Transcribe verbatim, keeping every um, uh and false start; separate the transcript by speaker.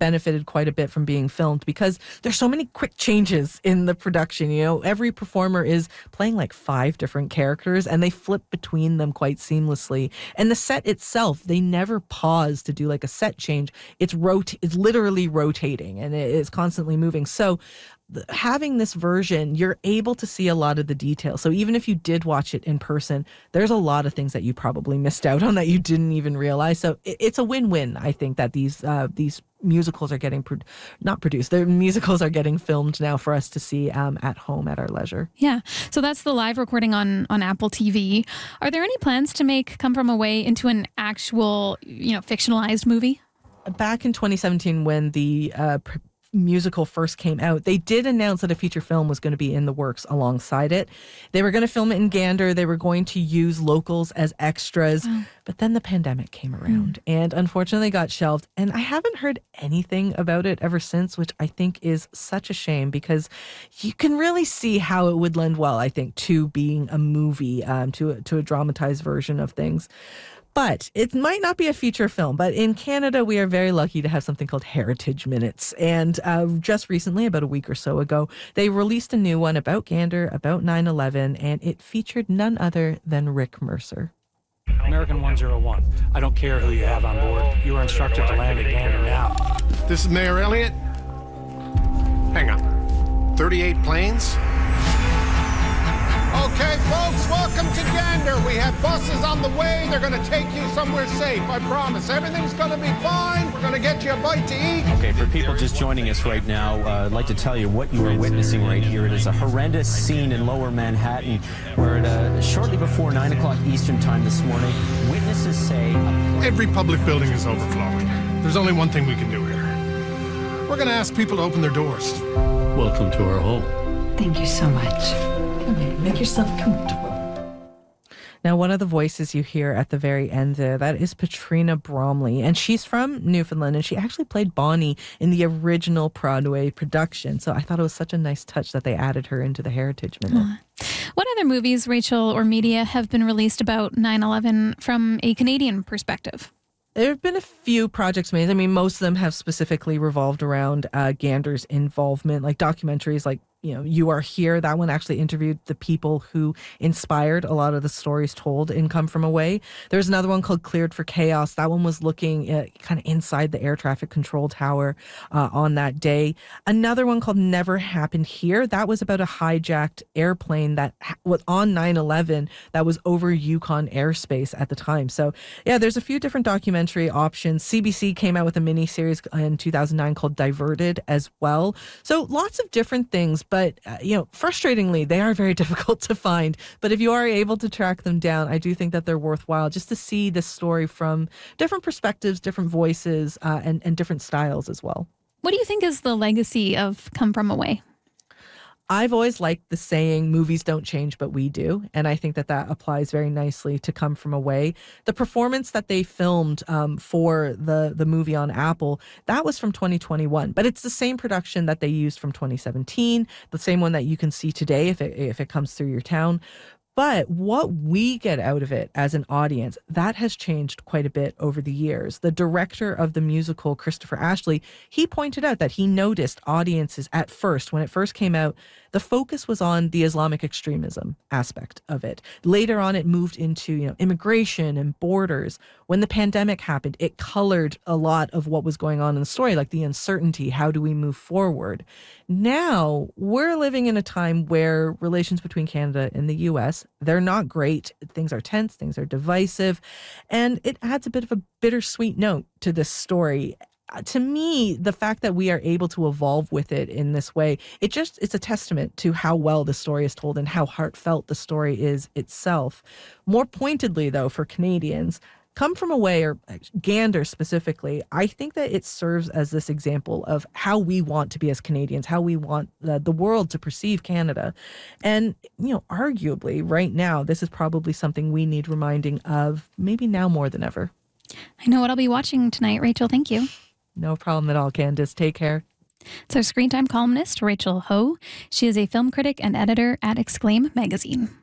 Speaker 1: benefited quite a bit from being filmed because there's so many quick changes in the production. You know, every performer is playing like five different characters and they flip between them quite seamlessly. And the set itself, they never pause to do like a set change. It's rot- it's literally rotating and it is constantly moving. So having this version, you're able to see a lot of the details. So even if you did watch it in person, there's a lot of things that you probably missed out on that you didn't even realize. So it's a win-win, I think, that these uh, these musicals are getting pro- not produced. Their musicals are getting filmed now for us to see um, at home at our leisure.
Speaker 2: Yeah. So that's the live recording on on Apple T V. Are there any plans to make Come From Away into an actual, you know, fictionalized movie?
Speaker 1: Back in twenty seventeen, when the uh, pr- musical first came out, they did announce that a feature film was going to be in the works alongside it. They were going to film it in Gander. They were going to use locals as extras. Oh. But then the pandemic came around mm. and unfortunately got shelved. And I haven't heard anything about it ever since, which I think is such a shame because you can really see how it would lend well, I think, to being a movie, um, to, a, to a dramatized version of things. But it might not be a feature film. But in Canada, we are very lucky to have something called Heritage Minutes. And uh, just recently, about a week or so ago, they released a new one about Gander, about nine eleven, and it featured none other than Rick Mercer.
Speaker 3: American one oh one, I don't care who you have on board. You are instructed to land at Gander now.
Speaker 4: This is Mayor Elliott. Hang on. thirty-eight planes? Okay, folks, welcome to Gander. We have buses on the way. They're going to take you somewhere safe, I promise. Everything's going to be fine. We're going to get you a bite to eat.
Speaker 5: Okay, for people just joining us right now, uh, I'd like to tell you what you are witnessing right here. It is a horrendous scene in Lower Manhattan where at, uh, shortly before nine o'clock Eastern time this morning, witnesses say...
Speaker 4: Every public building is overflowing. There's only one thing we can do here. We're going to ask people to open their doors.
Speaker 6: Welcome to our home.
Speaker 7: Thank you so much. Come in, make yourself comfortable.
Speaker 1: Now, one of the voices you hear at the very end there, that is Patrina Bromley, and she's from Newfoundland, and she actually played Bonnie in the original Broadway production. So I thought it was such a nice touch that they added her into the Heritage Minute.
Speaker 2: Uh, what other movies, Rachel, or media have been released about nine eleven from a Canadian perspective?
Speaker 1: There have been a few projects made. I mean, most of them have specifically revolved around uh, Gander's involvement, like documentaries like, you know, You Are Here. That one actually interviewed the people who inspired a lot of the stories told in Come From Away. There's another one called Cleared for Chaos. That one was looking at kind of inside the air traffic control tower uh, on that day. Another one called Never Happened Here. That was about a hijacked airplane that was on nine eleven that was over Yukon airspace at the time. So, yeah, there's a few different documentary options. C B C came out with a mini series in two thousand nine called Diverted as well. So lots of different things. But, uh, you know, frustratingly, they are very difficult to find. But if you are able to track them down, I do think that they're worthwhile just to see this story from different perspectives, different voices, uh, and, and different styles as well.
Speaker 2: What do you think is the legacy of Come From Away?
Speaker 1: I've always liked the saying, movies don't change, but we do. And I think that that applies very nicely to Come From Away. The performance that they filmed um, for the, the movie on Apple, that was from twenty twenty-one. But it's the same production that they used from twenty seventeen, the same one that you can see today if it, if it comes through your town. But what we get out of it as an audience, that has changed quite a bit over the years. The director of the musical, Christopher Ashley, he pointed out that he noticed audiences at first, when it first came out, the focus was on the Islamic extremism aspect of it. Later on, it moved into, you know, immigration and borders. When the pandemic happened, it colored a lot of what was going on in the story, like the uncertainty. How do we move forward? Now, we're living in a time where relations between Canada and the U S, they're not great. Things are tense, things are divisive, and it adds a bit of a bittersweet note to this story. To me, the fact that we are able to evolve with it in this way, it just, it's a testament to how well the story is told and how heartfelt the story is itself. More pointedly, though, for Canadians, Come From Away, or Gander specifically, I think that it serves as this example of how we want to be as Canadians, how we want the, the world to perceive Canada. And, you know, arguably right now, this is probably something we need reminding of, maybe now more than ever.
Speaker 2: I know what I'll be watching tonight, Rachel. Thank you.
Speaker 1: No problem at all, Candace. Take care.
Speaker 2: It's our Screen Time columnist, Rachel Ho. She is a film critic and editor at Exclaim magazine.